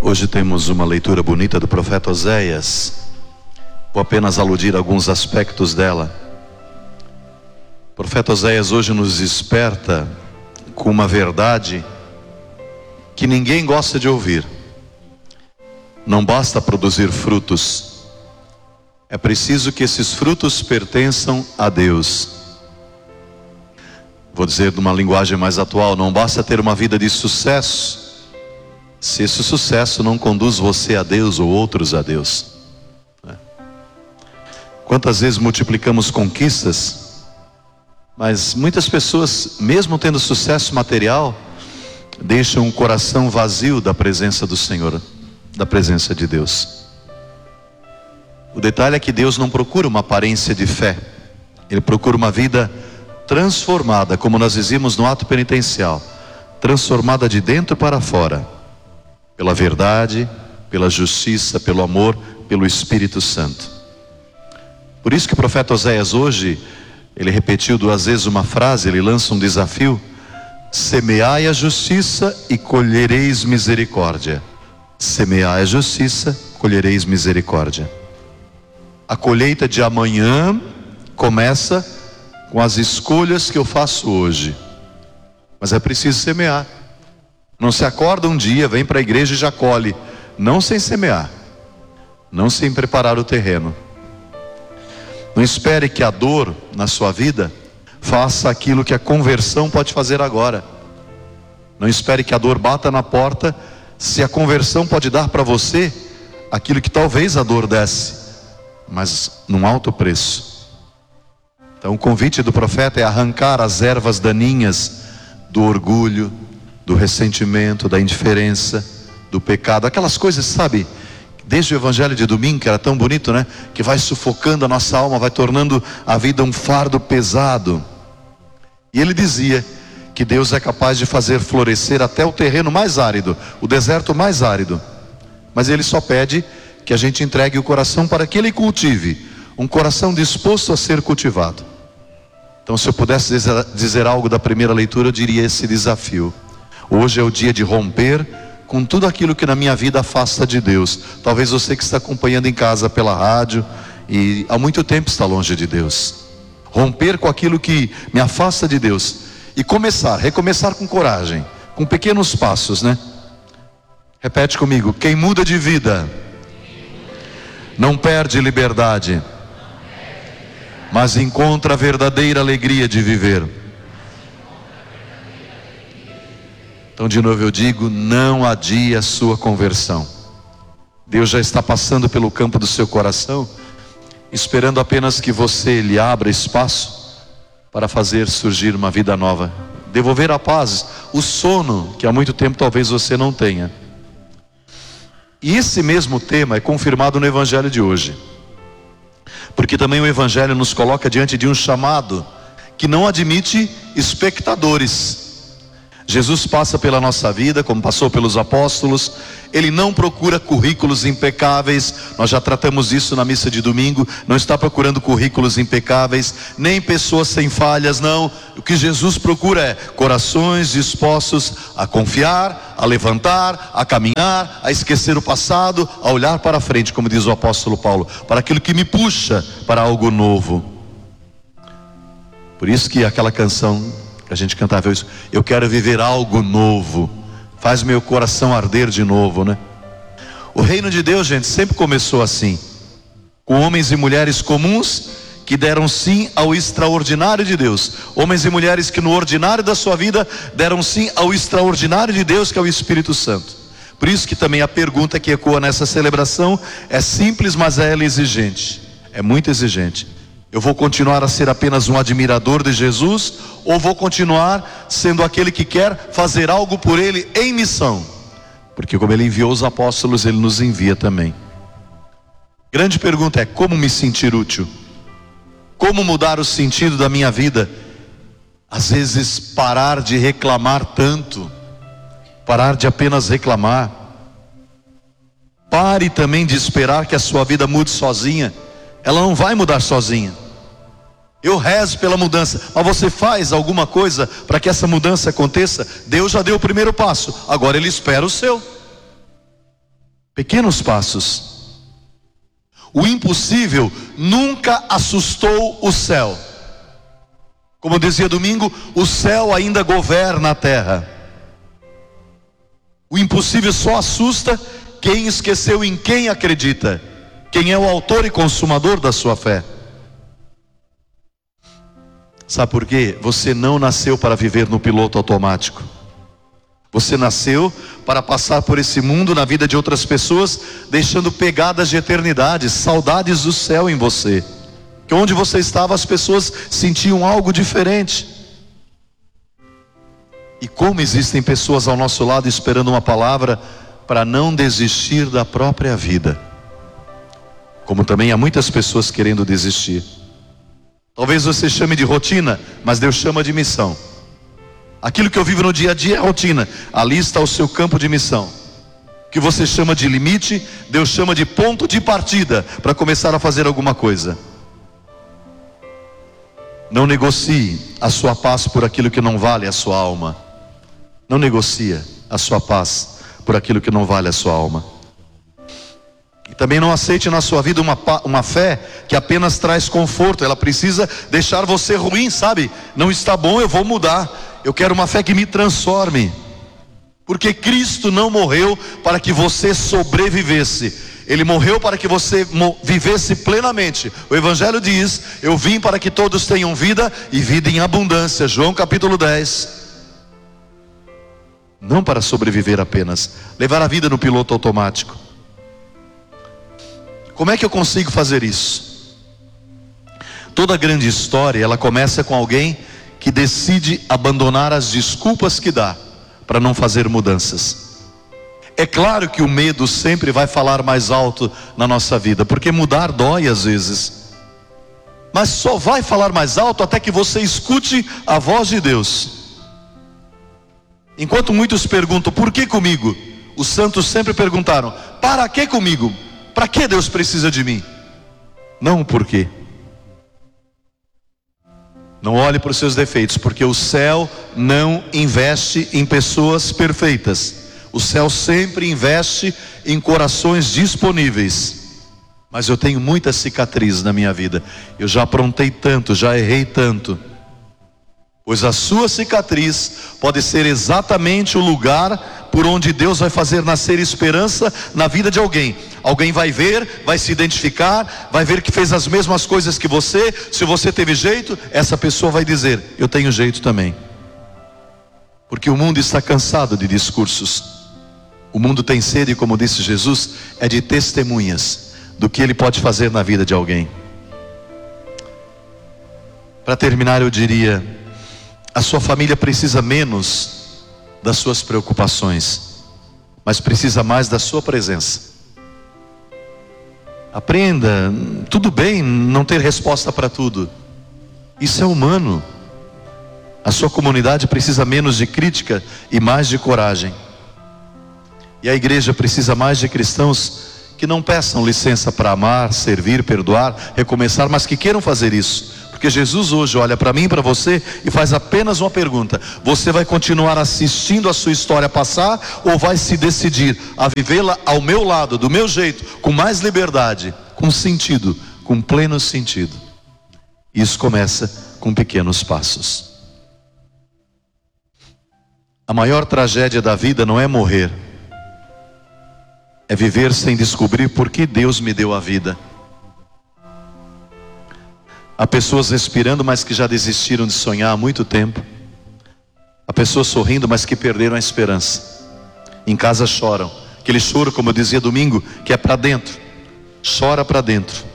Hoje temos uma leitura bonita do profeta Oséias. Vou apenas aludir a alguns aspectos dela. O profeta Oséias hoje nos desperta com uma verdade que ninguém gosta de ouvir. Não basta produzir frutos, é preciso que esses frutos pertençam a Deus. Vou dizer de uma linguagem mais atual: não basta ter uma vida de sucesso, se esse sucesso não conduz você a Deus ou outros a Deus. Quantas vezes multiplicamos conquistas, mas muitas pessoas, mesmo tendo sucesso material, deixam um coração vazio da presença do Senhor, da presença de Deus. O detalhe é que Deus não procura uma aparência de fé, Ele procura uma vida transformada, como nós dizíamos no ato penitencial, transformada de dentro para fora, pela verdade, pela justiça, pelo amor, pelo Espírito Santo. Por isso que o profeta Oséias hoje, ele repetiu 2 vezes uma frase, ele lança um desafio: semeai a justiça e colhereis misericórdia. Semeai a justiça, colhereis misericórdia. A colheita de amanhã começa com as escolhas que eu faço hoje. Mas é preciso semear. Não se acorda um dia, vem para a igreja e já colhe. Não sem semear, não sem preparar o terreno. Não espere que a dor na sua vida faça aquilo que a conversão pode fazer agora. Não espere que a dor bata na porta, se a conversão pode dar para você aquilo que talvez a dor desse, mas num alto preço. Então o convite do profeta é arrancar as ervas daninhas do orgulho, do ressentimento, da indiferença, do pecado, aquelas coisas, sabe, desde o evangelho de domingo, que era tão bonito, né? Que vai sufocando a nossa alma, vai tornando a vida um fardo pesado. E ele dizia que Deus é capaz de fazer florescer até o terreno mais árido, o deserto mais árido. Mas Ele só pede que a gente entregue o coração para que Ele cultive, um coração disposto a ser cultivado. Então, se eu pudesse dizer algo da primeira leitura, eu diria esse desafio. Hoje é o dia de romper com tudo aquilo que na minha vida afasta de Deus. Talvez você que está acompanhando em casa pela rádio e há muito tempo está longe de Deus. Romper com aquilo que me afasta de Deus e recomeçar com coragem, com pequenos passos, né? Repete comigo: quem muda de vida não perde liberdade, mas encontra a verdadeira alegria de viver. Então de novo eu digo, não adie a sua conversão. Deus já está passando pelo campo do seu coração, esperando apenas que você lhe abra espaço para fazer surgir uma vida nova, devolver a paz, o sono que há muito tempo talvez você não tenha. E esse mesmo tema é confirmado no evangelho de hoje, porque também o evangelho nos coloca diante de um chamado que não admite espectadores. Jesus passa pela nossa vida, como passou pelos apóstolos. Ele não procura currículos impecáveis. Nós já tratamos isso na missa de domingo. Não está procurando currículos impecáveis, nem pessoas sem falhas, não. O que Jesus procura é corações dispostos a confiar, a levantar, a caminhar, a esquecer o passado, a olhar para frente, como diz o apóstolo Paulo, para aquilo que me puxa para algo novo. Por isso que aquela canção que a gente cantava isso, eu quero viver algo novo, faz meu coração arder de novo, né? O reino de Deus, gente, sempre começou assim, com homens e mulheres comuns que deram sim ao extraordinário de Deus, homens e mulheres que no ordinário da sua vida deram sim ao extraordinário de Deus, que é o Espírito Santo. Por isso que também a pergunta que ecoa nessa celebração é simples, mas ela é exigente, é muito exigente. Eu vou continuar a ser apenas um admirador de Jesus, ou vou continuar sendo aquele que quer fazer algo por Ele em missão? Porque como Ele enviou os apóstolos, Ele nos envia também. Grande pergunta é: como me sentir útil? Como mudar o sentido da minha vida? Às vezes parar de reclamar tanto, parar de apenas reclamar. Pare também de esperar que a sua vida mude sozinha. Ela não vai mudar sozinha. Eu rezo pela mudança, mas você faz alguma coisa para que essa mudança aconteça? Deus já deu o primeiro passo, agora Ele espera o seu. Pequenos passos. O impossível nunca assustou o céu. Como dizia domingo, o céu ainda governa a terra. O impossível só assusta quem esqueceu em quem acredita, quem é o autor e consumador da sua fé. Sabe por quê? Você não nasceu para viver no piloto automático. Você nasceu para passar por esse mundo na vida de outras pessoas, deixando pegadas de eternidade, saudades do céu em você. Que onde você estava as pessoas sentiam algo diferente. E como existem pessoas ao nosso lado esperando uma palavra para não desistir da própria vida. Como também há muitas pessoas querendo desistir. Talvez você chame de rotina, mas Deus chama de missão. Aquilo que eu vivo no dia a dia é rotina. Ali está o seu campo de missão. O que você chama de limite, Deus chama de ponto de partida para começar a fazer alguma coisa. Não negocie a sua paz por aquilo que não vale a sua alma. Não negocie a sua paz por aquilo que não vale a sua alma. E também não aceite na sua vida uma fé que apenas traz conforto. Ela precisa deixar você ruim, sabe? Não está bom, eu vou mudar. Eu quero uma fé que me transforme. Porque Cristo não morreu para que você sobrevivesse. Ele morreu para que você vivesse plenamente. O Evangelho diz: eu vim para que todos tenham vida e vida em abundância. João capítulo 10. Não para sobreviver apenas, levar a vida no piloto automático. Como é que eu consigo fazer isso? Toda grande história, ela começa com alguém que decide abandonar as desculpas que dá para não fazer mudanças. É claro que o medo sempre vai falar mais alto na nossa vida, porque mudar dói às vezes. Mas só vai falar mais alto até que você escute a voz de Deus. Enquanto muitos perguntam, por que comigo? Os santos sempre perguntaram, para que comigo? Para que Deus precisa de mim? Não o porquê. Não olhe para os seus defeitos, porque o céu não investe em pessoas perfeitas. O céu sempre investe em corações disponíveis. Mas eu tenho muitas cicatrizes na minha vida. Eu já aprontei tanto, já errei tanto. Pois a sua cicatriz pode ser exatamente o lugar por onde Deus vai fazer nascer esperança na vida de alguém. Alguém vai ver, vai se identificar, vai ver que fez as mesmas coisas que você. Se você teve jeito, essa pessoa vai dizer, eu tenho jeito também. Porque o mundo está cansado de discursos. O mundo tem sede, como disse Jesus, é de testemunhas do que Ele pode fazer na vida de alguém. Para terminar, eu diria, a sua família precisa menos das suas preocupações, mas precisa mais da sua presença. Aprenda, tudo bem não ter resposta para tudo. Isso é humano. A sua comunidade precisa menos de crítica e mais de coragem. E a igreja precisa mais de cristãos que não peçam licença para amar, servir, perdoar, recomeçar, mas que queiram fazer isso. Porque Jesus hoje olha para mim e para você e faz apenas uma pergunta: você vai continuar assistindo a sua história passar ou vai se decidir a vivê-la ao meu lado, do meu jeito, com mais liberdade, com sentido, com pleno sentido? Isso começa com pequenos passos. A maior tragédia da vida não é morrer, é viver sem descobrir por que Deus me deu a vida. Há pessoas respirando, mas que já desistiram de sonhar há muito tempo. Há pessoas sorrindo, mas que perderam a esperança. Em casa choram. Aquele choro, como eu dizia domingo, que é para dentro. Chora para dentro.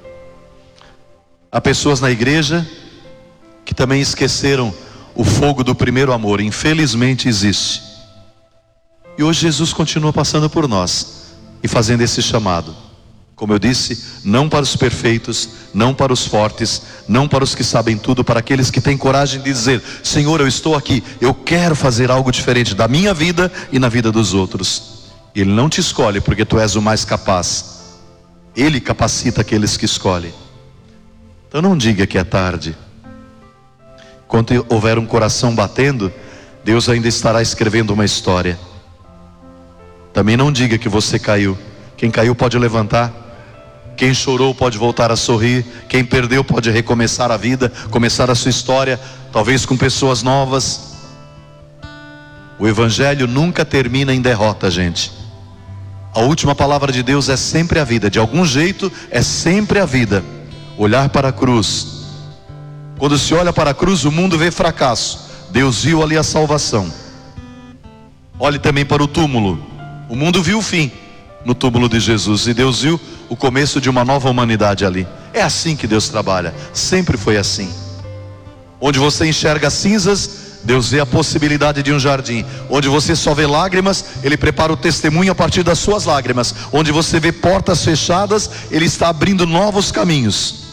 Há pessoas na igreja que também esqueceram o fogo do primeiro amor. Infelizmente existe. E hoje Jesus continua passando por nós e fazendo esse chamado. Como eu disse, não para os perfeitos, não para os fortes, não para os que sabem tudo, para aqueles que têm coragem de dizer: Senhor, eu estou aqui, eu quero fazer algo diferente da minha vida e na vida dos outros. Ele não te escolhe porque tu és o mais capaz. Ele capacita aqueles que escolhem. Então não diga que é tarde. Quando houver um coração batendo, Deus ainda estará escrevendo uma história. Também não diga que você caiu, Quem caiu pode levantar. Quem chorou pode voltar a sorrir. Quem perdeu pode recomeçar a vida, começar a sua história, talvez com pessoas novas. O Evangelho nunca termina em derrota, gente. A última palavra de Deus é sempre a vida. De algum jeito é sempre a vida. Olhar para a cruz. Quando se olha para a cruz, o mundo vê fracasso. Deus viu ali a salvação. Olhe também para o túmulo. O mundo viu o fim no túmulo de Jesus, e Deus viu o começo de uma nova humanidade ali. É assim que Deus trabalha, sempre foi assim. Onde você enxerga cinzas, Deus vê a possibilidade de um jardim. Onde você só vê lágrimas, Ele prepara o testemunho a partir das suas lágrimas. Onde você vê portas fechadas, Ele está abrindo novos caminhos.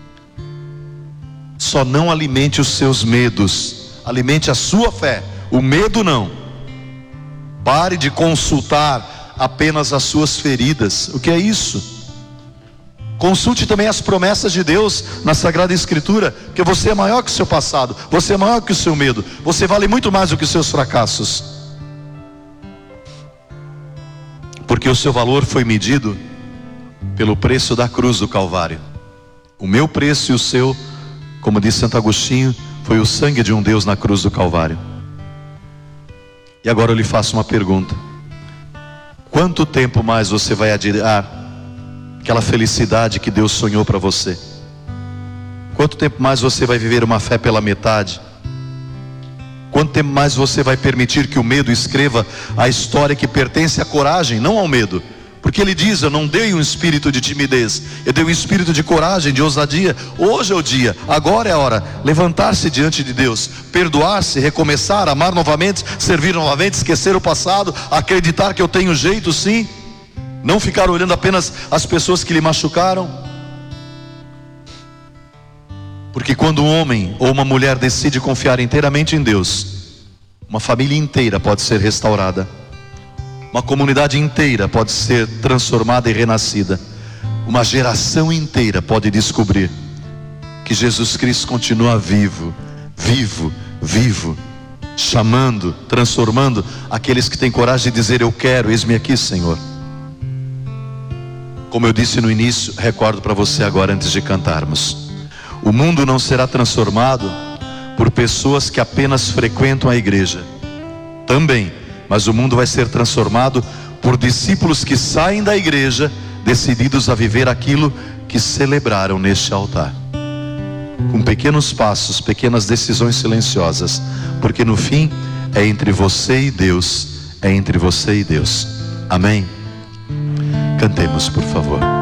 Só não alimente os seus medos, alimente a sua fé. O medo não. Pare de consultar apenas as suas feridas. O que é isso? Consulte também as promessas de Deus na Sagrada Escritura, porque você é maior que o seu passado, você é maior que o seu medo, você vale muito mais do que os seus fracassos, porque o seu valor foi medido pelo preço da cruz do Calvário. O meu preço e o seu, como diz Santo Agostinho, foi o sangue de um Deus na cruz do Calvário. E agora eu lhe faço uma pergunta: quanto tempo mais você vai adiar aquela felicidade que Deus sonhou para você? Quanto tempo mais você vai viver uma fé pela metade? Quanto tempo mais você vai permitir que o medo escreva a história que pertence à coragem, não ao medo? Porque Ele diz: eu não dei um espírito de timidez, eu dei um espírito de coragem, de ousadia. Hoje é o dia, agora é a hora. Levantar-se diante de Deus, perdoar-se, recomeçar, amar novamente, servir novamente, esquecer o passado, acreditar que eu tenho jeito sim. Não ficar olhando apenas as pessoas que lhe machucaram. Porque quando um homem ou uma mulher decide confiar inteiramente em Deus, uma família inteira pode ser restaurada. Uma comunidade inteira pode ser transformada e renascida. Uma geração inteira pode descobrir que Jesus Cristo continua vivo, vivo, vivo, chamando, transformando aqueles que têm coragem de dizer: eu quero, eis-me aqui, Senhor. Como eu disse no início, recordo para você agora antes de cantarmos: o mundo não será transformado por pessoas que apenas frequentam a igreja. Também. Mas o mundo vai ser transformado por discípulos que saem da igreja, decididos a viver aquilo que celebraram neste altar. Com pequenos passos, pequenas decisões silenciosas. Porque no fim, é entre você e Deus. É entre você e Deus. Amém? Cantemos, por favor.